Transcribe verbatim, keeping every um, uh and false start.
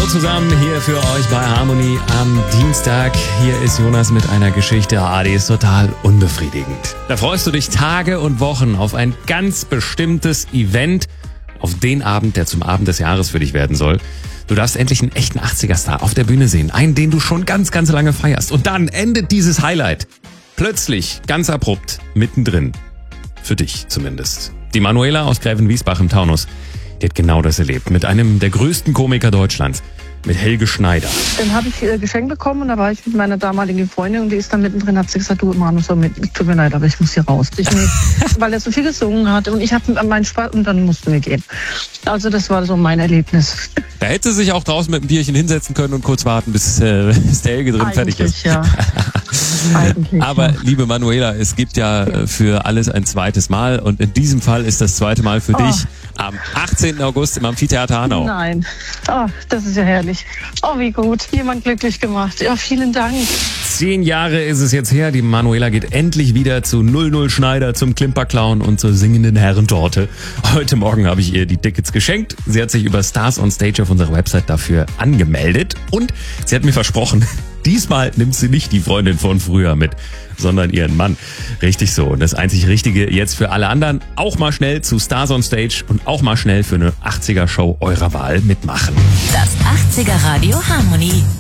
zusammen hier für euch bei Harmony am Dienstag. Hier ist Jonas mit einer Geschichte, ah, die ist total unbefriedigend. Da freust du dich Tage und Wochen auf ein ganz bestimmtes Event, auf den Abend, der zum Abend des Jahres für dich werden soll. Du darfst endlich einen echten achtziger-Star auf der Bühne sehen, einen, den du schon ganz, ganz lange feierst. Und dann endet dieses Highlight plötzlich, ganz abrupt, mittendrin. Für dich zumindest. Die Manuela aus Gräfenwiesbach im Taunus, die hat genau das erlebt. Mit einem der größten Komiker Deutschlands. Mit Helge Schneider. Dann habe ich äh, Geschenk bekommen und da war ich mit meiner damaligen Freundin und die ist dann mittendrin, hat sie gesagt, du Manu, so mit, tut mir leid, aber ich muss hier raus. Ich nicht, weil er so viel gesungen hat und ich habe meinen Spaß und dann mussten wir gehen. Also das war so mein Erlebnis. Da hätte sie sich auch draußen mit einem Bierchen hinsetzen können und kurz warten, bis, äh, bis der Helge drin Eigentlich, fertig ist. Ja. Eigentlich, aber ja. liebe Manuela, es gibt ja äh, für alles ein zweites Mal und in diesem Fall ist das zweite Mal für oh. dich am achtzehnten August im Amphitheater Hanau. Nein, oh, das ist ja herrlich. Oh, wie gut. Jemand glücklich gemacht. Ja, vielen Dank. Zehn Jahre ist es jetzt her. Die Manuela geht endlich wieder zu null null Schneider, zum Klimperclown und zur singenden Herrentorte. Heute Morgen habe ich ihr die Tickets geschenkt. Sie hat sich über Stars on Stage auf unserer Website dafür angemeldet. Und sie hat mir versprochen, diesmal nimmt sie nicht die Freundin von früher mit, sondern ihren Mann. Richtig so. Und das einzig Richtige jetzt für alle anderen, auch mal schnell zu Stars on Stage und auch mal schnell für eine achtziger-Show eurer Wahl mitmachen. Das achtziger Radio Harmony.